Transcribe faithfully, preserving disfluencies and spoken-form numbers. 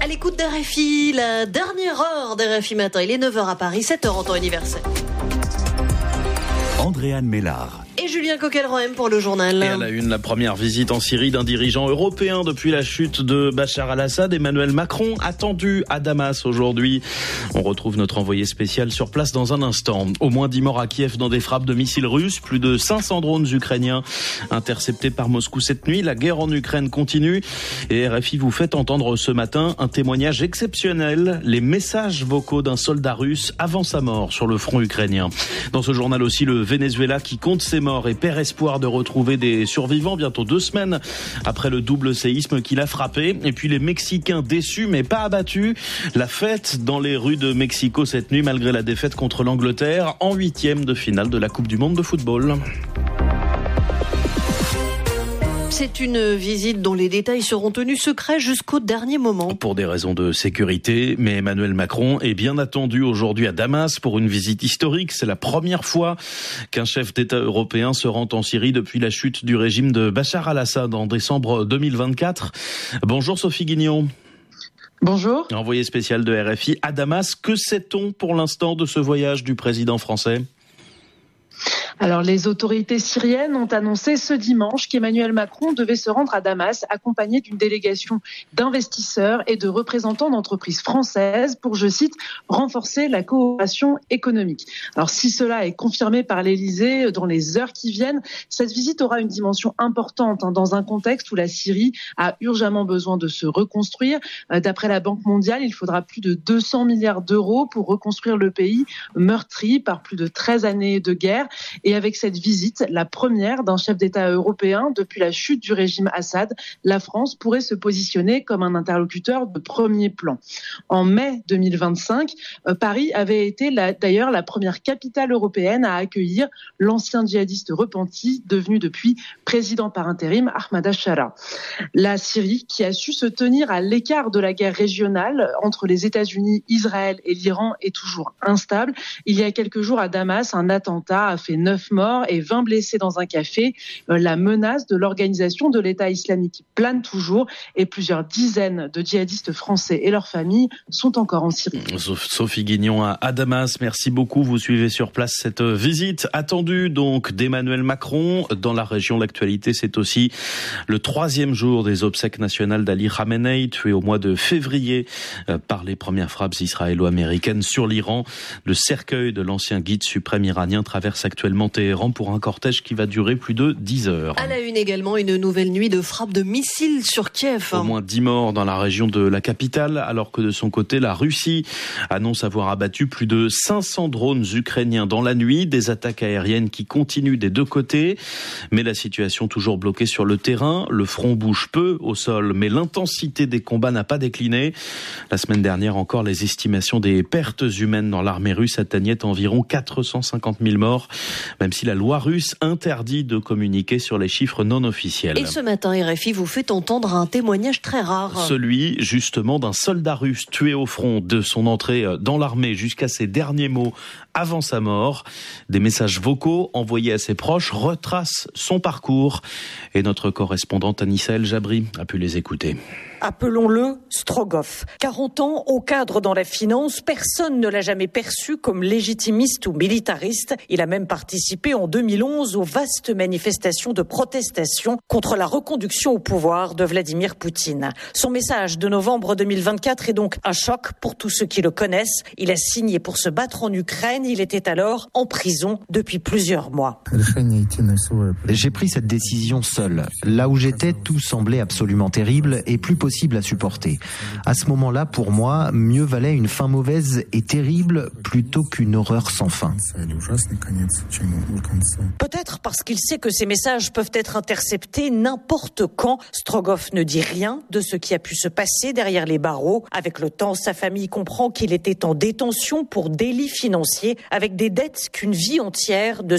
l'écoute d'R F I, la dernière heure d'R F I Matin. Il est neuf heures à Paris, sept heures en temps universel. Andréane Mélard. Et Julien Coquelroem pour le journal. Et à la une, la première visite en Syrie d'un dirigeant européen depuis la chute de Bachar al-Assad. Emmanuel Macron attendu à Damas aujourd'hui. On retrouve notre envoyé spécial sur place dans un instant. Au moins dix morts à Kiev dans des frappes de missiles russes. Plus de cinq cents drones ukrainiens interceptés par Moscou cette nuit. La guerre en Ukraine continue. Et R F I vous fait entendre ce matin un témoignage exceptionnel. Les messages vocaux d'un soldat russe avant sa mort sur le front ukrainien. Dans ce journal aussi, le Venezuela qui compte ses morts et perd espoir de retrouver des survivants bientôt deux semaines après le double séisme qui l'a frappé. Et puis les Mexicains déçus mais pas abattus. La fête dans les rues de Mexico cette nuit malgré la défaite contre l'Angleterre en huitième de finale de la Coupe du Monde de football. C'est une visite dont les détails seront tenus secrets jusqu'au dernier moment. Pour des raisons de sécurité, mais Emmanuel Macron est bien attendu aujourd'hui à Damas pour une visite historique. C'est la première fois qu'un chef d'État européen se rend en Syrie depuis la chute du régime de Bachar al-Assad en décembre deux mille vingt-quatre. Bonjour Sophie Guignon. Bonjour. Envoyée spéciale de R F I à Damas. Que sait-on pour l'instant de ce voyage du président français ? Alors, les autorités syriennes ont annoncé ce dimanche qu'Emmanuel Macron devait se rendre à Damas, accompagné d'une délégation d'investisseurs et de représentants d'entreprises françaises pour, je cite, renforcer la coopération économique. Alors, si cela est confirmé par l'Élysée dans les heures qui viennent, cette visite aura une dimension importante hein, dans un contexte où la Syrie a urgemment besoin de se reconstruire. Euh, d'après la Banque mondiale, il faudra plus de deux cents milliards d'euros pour reconstruire le pays meurtri par plus de treize années de guerre. Et avec cette visite, la première d'un chef d'État européen depuis la chute du régime Assad, la France pourrait se positionner comme un interlocuteur de premier plan. En mai deux mille vingt-cinq, Paris avait été la, d'ailleurs la première capitale européenne à accueillir l'ancien djihadiste repenti, devenu depuis président par intérim, Ahmad al-Shara. La Syrie, qui a su se tenir à l'écart de la guerre régionale entre les États-Unis, Israël et l'Iran, est toujours instable. Il y a quelques jours à Damas, un attentat a fait neuf morts et vingt blessés dans un café. La menace de l'organisation de l'État islamique plane toujours et plusieurs dizaines de djihadistes français et leurs familles sont encore en Syrie. Sophie Guignon à Damas, merci beaucoup. Vous suivez sur place cette visite attendue donc d'Emmanuel Macron dans la région. L'actualité, c'est aussi le troisième jour des obsèques nationales d'Ali Khamenei, tué au mois de février par les premières frappes israélo-américaines sur l'Iran. Le cercueil de l'ancien guide suprême iranien traverse actuellement Téhéran pour un cortège qui va durer plus de dix heures. À la une également, une nouvelle nuit de frappes de missiles sur Kiev. Au moins dix morts dans la région de la capitale, alors que de son côté, la Russie annonce avoir abattu plus de cinq cents drones ukrainiens dans la nuit. Des attaques aériennes qui continuent des deux côtés. Mais la situation toujours bloquée sur le terrain. Le front bouge peu au sol, mais l'intensité des combats n'a pas décliné. La semaine dernière encore, les estimations des pertes humaines dans l'armée russe atteignaient environ quatre cent cinquante mille morts. Même si la loi russe interdit de communiquer sur les chiffres non officiels. Et ce matin, R F I vous fait entendre un témoignage très rare. Celui, justement, d'un soldat russe tué au front, de son entrée dans l'armée jusqu'à ses derniers mots avant sa mort. Des messages vocaux envoyés à ses proches retracent son parcours. Et notre correspondante Anissa El Jabri a pu les écouter. Appelons-le Strogoff. quarante ans au cadre dans la finance, personne ne l'a jamais perçu comme légitimiste ou militariste. Il a même participé en deux mille onze aux vastes manifestations de protestation contre la reconduction au pouvoir de Vladimir Poutine. Son message de novembre deux mille vingt-quatre est donc un choc pour tous ceux qui le connaissent. Il a signé pour se battre en Ukraine. Il était alors en prison depuis plusieurs mois. J'ai pris cette décision seul. Là où j'étais, tout semblait absolument terrible et plus possible à supporter. À ce moment-là, pour moi, mieux valait une fin mauvaise et terrible plutôt qu'une horreur sans fin. Peut-être parce qu'il sait que ces messages peuvent être interceptés n'importe quand. Strogoff ne dit rien de ce qui a pu se passer derrière les barreaux. Avec le temps, sa famille comprend qu'il était en détention pour délit financier avec des dettes qu'une vie entière de